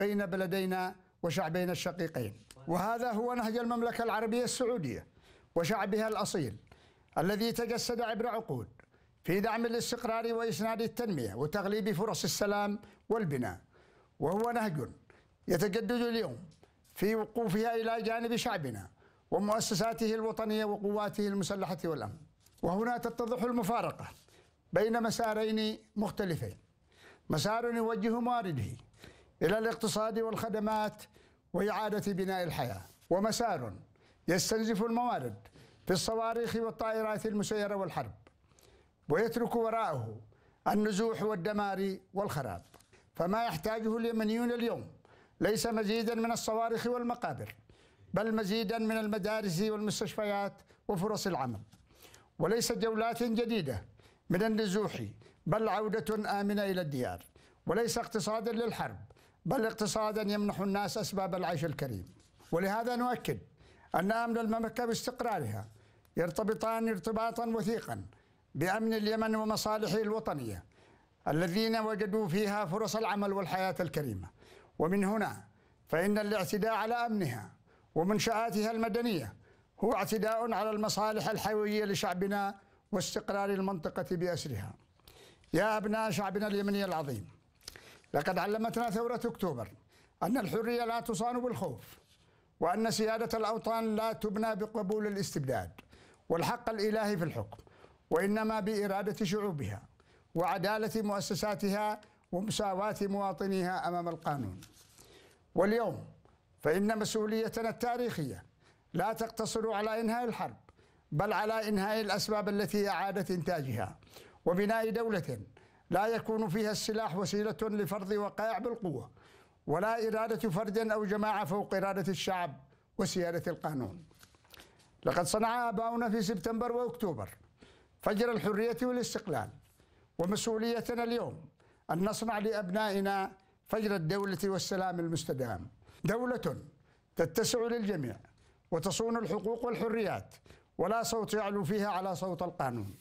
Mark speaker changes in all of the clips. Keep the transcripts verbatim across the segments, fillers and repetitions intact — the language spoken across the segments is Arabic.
Speaker 1: بين بلدينا وشعبينا الشقيقين. وهذا هو نهج المملكة العربية السعودية وشعبها الأصيل الذي تجسد عبر عقود في دعم الاستقرار وإسناد التنمية وتغليب فرص السلام والبناء، وهو نهج يتجدد اليوم في وقوفها إلى جانب شعبنا ومؤسساته الوطنية وقواته المسلحة والأمن. وهنا تتضح المفارقة بين مسارين مختلفين: مسار يوجه موارده إلى الاقتصاد والخدمات وإعادة بناء الحياة، ومسار يستنزف الموارد في الصواريخ والطائرات المسيرة والحرب، ويترك وراءه النزوح والدمار والخراب. فما يحتاجه اليمنيون اليوم ليس مزيدا من الصواريخ والمقابر، بل مزيدا من المدارس والمستشفيات وفرص العمل، وليس جولات جديدة من النزوح، بل عودة آمنة إلى الديار، وليس اقتصادا للحرب، بل اقتصادا يمنح الناس أسباب العيش الكريم. ولهذا نؤكد أن أمن المملكة باستقرارها يرتبطان ارتباطا وثيقا بأمن اليمن ومصالحه الوطنية الذين وجدوا فيها فرص العمل والحياة الكريمة. ومن هنا فإن الاعتداء على أمنها ومنشآتها المدنية هو اعتداء على المصالح الحيوية لشعبنا واستقرار المنطقة بأسرها. يا أبناء شعبنا اليمني العظيم، لقد علمتنا ثورة أكتوبر أن الحرية لا تصان بالخوف، وأن سيادة الأوطان لا تبنى بقبول الاستبداد والحق الإلهي في الحكم، وإنما بإرادة شعوبها وعدالة مؤسساتها ومساواة مواطنيها أمام القانون. واليوم فإن مسؤوليتنا التاريخية لا تقتصر على إنهاء الحرب، بل على إنهاء الأسباب التي أعادت إنتاجها، وبناء دولة لا يكون فيها السلاح وسيلة لفرض وقائع بالقوة، ولا إرادة فرد أو جماعة فوق إرادة الشعب وسيادة القانون. لقد صنع آباؤنا في سبتمبر وأكتوبر فجر الحرية والاستقلال، ومسؤوليتنا اليوم أن نصنع لأبنائنا فجر الدولة والسلام المستدام، دولة تتسع للجميع وتصون الحقوق والحريات، ولا صوت يعلو فيها على صوت القانون.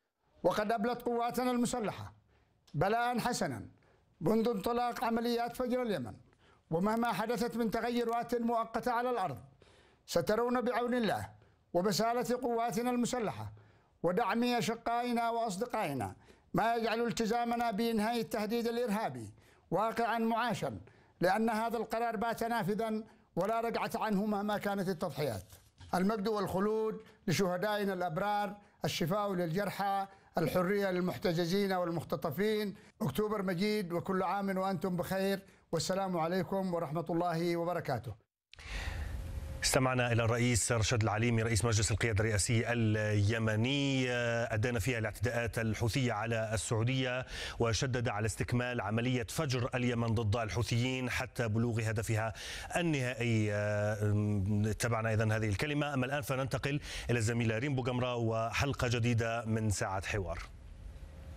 Speaker 1: وقد أبلت قواتنا المسلحة بلاء حسنا منذ انطلاق عمليات فجر اليمن، ومهما حدثت من تغيرات مؤقتة على الأرض سترون بعون الله وبسالة قواتنا المسلحة ودعم أشقائنا وأصدقائنا ما يجعل التزامنا بإنهاء التهديد الإرهابي واقعا معاشا، لأن هذا القرار بات نافذا ولا رجعة عنه مهما كانت التضحيات. المجد والخلود لشهدائنا الأبرار، الشفاء للجرحى، الحرية للمحتجزين والمختطفين. أكتوبر مجيد وكل عام وأنتم بخير، والسلام عليكم ورحمة الله وبركاته.
Speaker 2: استمعنا إلى الرئيس رشاد العليمي رئيس مجلس القيادة الرئاسي اليمني، أدان فيها الاعتداءات الحوثية على السعودية، وشدد على استكمال عملية فجر اليمن ضد الحوثيين حتى بلوغ هدفها النهائي. تابعنا إذن هذه الكلمة. أما الآن فننتقل إلى الزميلة ريم بوغمرة وحلقة جديدة من ساعة حوار.